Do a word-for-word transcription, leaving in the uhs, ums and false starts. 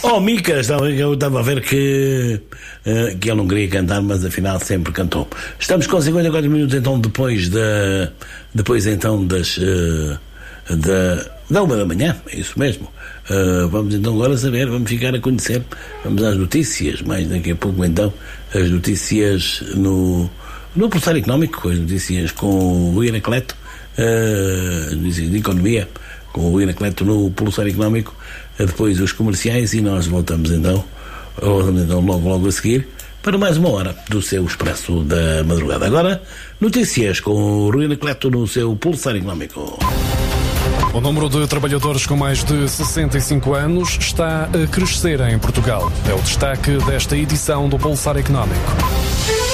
Oh, Mica, eu estava a ver que, uh, que ele não queria cantar, mas afinal sempre cantou. Estamos com cinquenta e quatro minutos então depois da, depois então das, uh, da, da uma da manhã, é isso mesmo. Uh, vamos então agora saber, vamos ficar a conhecer, vamos às notícias, mais daqui a pouco então, as notícias no, no Pulsar Económico, as notícias com o Rui Anacleto, uh, as notícias de economia, com o Rui Anacleto no Pulsar Económico, depois os comerciais e nós voltamos então, voltamos então logo, logo a seguir para mais uma hora do seu Expresso da Madrugada. Agora, notícias com o Rui Anacleto no seu Pulsar Económico. O número de trabalhadores com mais de sessenta e cinco anos está a crescer em Portugal. É o destaque desta edição do Pulsar Económico.